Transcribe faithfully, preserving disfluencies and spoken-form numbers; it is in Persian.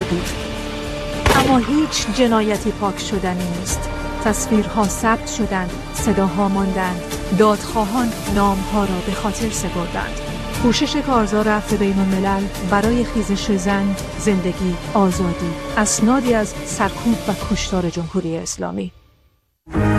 بود. اما هیچ جنایتی پاک شدنی نیست. تصویرها ثبت شدند، صداها ماندند، دادخواهان نامها را به خاطر سپردند. کوشش کارزار عفو بین الملل برای خیزش زن، زندگی، آزادی، اسنادی از سرکوب و کشتار جمهوری اسلامی.